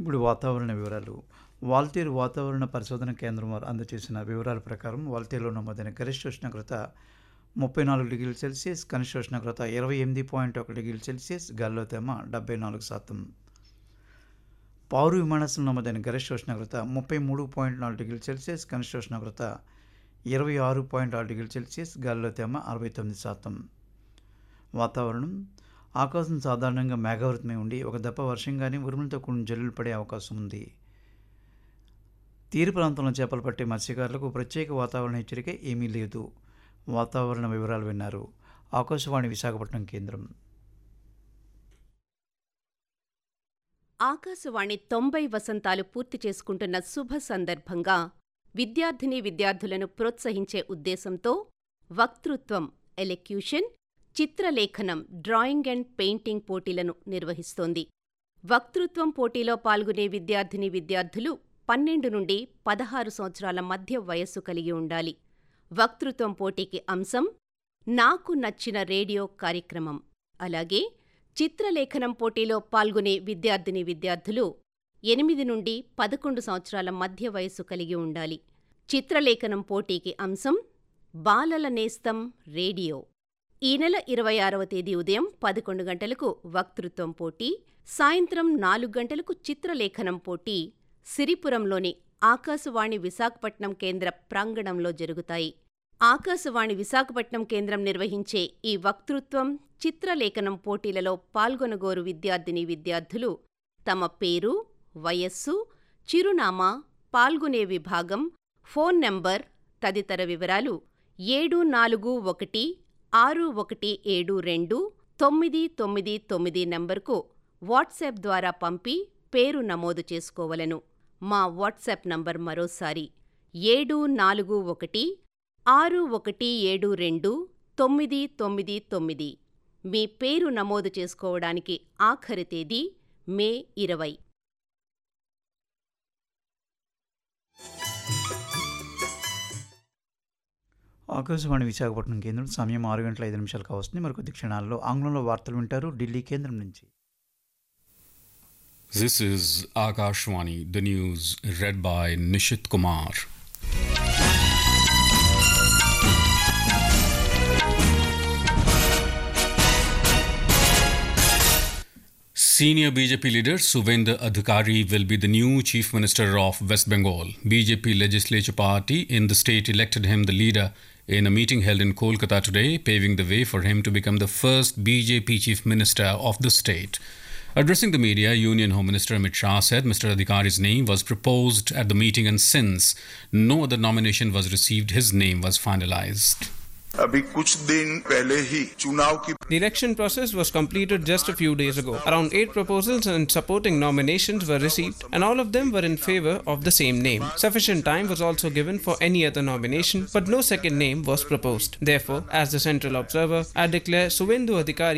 ఇప్పుడు వాతావరణ వివరాలు. వాల్తేరు వాతావరణ పరిశోధన కేంద్రం వారు అందజేసిన వివరాల ప్రకారం వాల్తేరులో నమోదైన గరిష్ట ఉష్ణోగ్రత 34 డిగ్రీల సెల్సియస్, కనిష్ట ఉష్ణోగ్రత 28.1 డిగ్రీల సెల్సియస్, గాలిలో తేమ 74%. పారు విమానాశ్రయం నమోదైన గరిష్ట ఉష్ణోగ్రత 33.4 డిగ్రీల సెల్సియస్, కనిష్ట ఉష్ణోగ్రత 26.6 డిగ్రీల సెల్సియస్, గాలిలో తేమ 69%. వాతావరణం. ఆకాశం సాధారణంగా మేఘావృతమై ఉండి ఒక దప్ప వర్షం కానీ ఉరుములతో కూడిన జల్లులు పడే అవకాశం ఉంది. తీర ప్రాంతంలో చేపలు పట్టే మత్స్యకారులకు ప్రత్యేక వాతావరణ హెచ్చరిక ఏమీ లేదు. వాతావరణ వివరాలు విన్నారు. ఆకాశవాణి విశాఖపట్నం కేంద్రం. ఆకాశవాణి 90 వసంతాలు పూర్తి చేసుకుంటున్న శుభ సందర్భంగా విద్యార్థులను ప్రోత్సహించే ఉద్దేశంతో వక్తృత్వం, ఎలెక్యూషన్, చిత్రలేఖనం, డ్రాయింగ్ అండ్ పెయింటింగ్ పోటీలను నిర్వహిస్తోంది. వక్తృత్వం పోటీలో పాల్గొనే విద్యార్థులు 12 నుండి 16 సంవత్సరాల మధ్య వయస్సు కలిగి ఉండాలి. వక్తృత్వం పోటీకి అంశం నాకు నచ్చిన రేడియో కార్యక్రమం. అలాగే చిత్రలేఖనం పోటీలో పాల్గొనే విద్యార్థులు 8 నుండి 11 సంవత్సరాల మధ్య వయస్సు కలిగి ఉండాలి. చిత్రలేఖనం పోటీకి అంశం బాలల నేస్తం రేడియో. ఈ నెల 26వ తేదీ ఉదయం 11 గంటలకు వక్తృత్వం పోటీ, సాయంత్రం 4 గంటలకు చిత్రలేఖనం పోటీ సిరిపురంలోని ఆకాశవాణి విశాఖపట్నం కేంద్ర ప్రాంగణంలో జరుగుతాయి. ఆకాశవాణి విశాఖపట్నం కేంద్రం నిర్వహించే ఈ వక్తృత్వం, చిత్రలేఖనం పోటీలలో పాల్గొనగోరు విద్యార్థులు తమ పేరు, వయస్సు, చిరునామా, పాల్గొనే విభాగం, ఫోన్ నంబర్ తదితర వివరాలు 7416172999 నంబర్కు వాట్సాప్ ద్వారా పంపి పేరు నమోదు చేసుకోవలను. మా వాట్సాప్ నంబర్ మరోసారి 7416172999. మీ పేరు నమోదు చేసుకోవడానికి ఆఖరి తేదీ మే 20. ఆకాశవాణి విశాఖపట్నం కేంద్రం. సమయం 6:05 కావస్తుంది. మరికొద్ది క్షణాల్లో ఆంగ్లంలో వార్తలు వింటారు ఢిల్లీ కేంద్రం నుంచి. This is Akashvani, the news read by Nishit Kumar. Senior BJP leader Subhendu Adhikari will be the new Chief Minister of West Bengal. BJP legislature party in the state elected him the leader in a meeting held in Kolkata today, paving the way for him to become the first BJP Chief Minister of the state. Addressing the media, Union Home Minister Amit Shah said Mr. Adhikari's name was proposed at the meeting and since no other nomination was received, his name was finalized. अभी कुछ दिन पहले ही चुनाव की The election process was completed just a few days ago. Around 8 proposals and supporting nominations were received and all of them were in favor of the same name. Sufficient time was also given for any other nomination but no second name was proposed. Therefore, as the central observer, I declare Subhendu Adhikari